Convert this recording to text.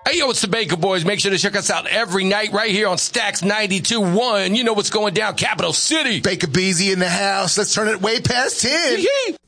Hey, yo, it's the Baker Boys. Make sure to check us out every night right here on Stacks 92.1. You know what's going down, Capital City. Baker Beezy in the house. Let's turn it way past 10. Yee-hee.